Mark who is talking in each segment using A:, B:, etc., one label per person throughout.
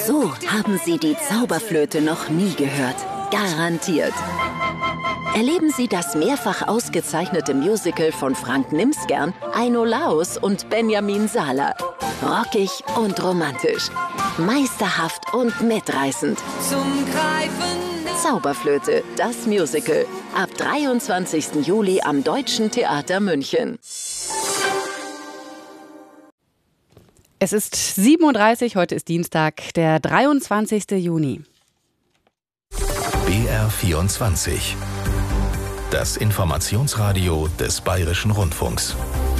A: So haben Sie die Zauberflöte noch nie gehört. Garantiert. Erleben Sie das mehrfach ausgezeichnete Musical von Frank Nimsgern, Aino Laus und Benjamin Sala. Rockig und romantisch. Meisterhaft und mitreißend.
B: Zum Greifen.
A: Zauberflöte, das Musical. Ab 23. Juli am Deutschen Theater München.
C: Es ist 7:30 Uhr, heute ist Dienstag, der 23. Juni.
D: BR24. Das Informationsradio des Bayerischen Rundfunks.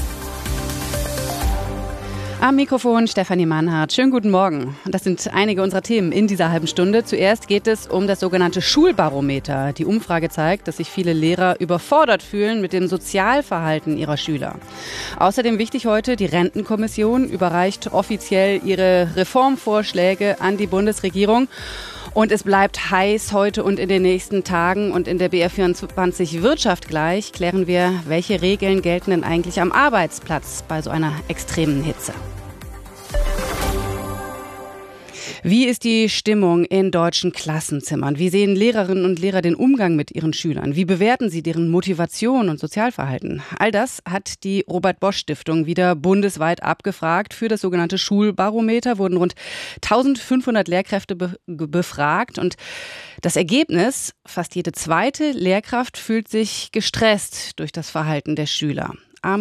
C: Am Mikrofon Stefanie Mannhardt. Schönen guten Morgen. Das sind einige unserer Themen in dieser halben Stunde. Zuerst geht es um das sogenannte Schulbarometer. Die Umfrage zeigt, dass sich viele Lehrer überfordert fühlen mit dem Sozialverhalten ihrer Schüler. Außerdem wichtig heute, die Rentenkommission überreicht offiziell ihre Reformvorschläge an die Bundesregierung. Und es bleibt heiß heute und in den nächsten Tagen. Und in der BR24 Wirtschaft gleich klären wir, welche Regeln gelten denn eigentlich am Arbeitsplatz bei so einer extremen Hitze. Wie ist die Stimmung in deutschen Klassenzimmern? Wie sehen Lehrerinnen und Lehrer den Umgang mit ihren Schülern? Wie bewerten sie deren Motivation und Sozialverhalten? All das hat die Robert-Bosch-Stiftung wieder bundesweit abgefragt. Für das sogenannte Schulbarometer wurden rund 1500 Lehrkräfte befragt. Und das Ergebnis: fast jede zweite Lehrkraft fühlt sich gestresst durch das Verhalten der Schüler.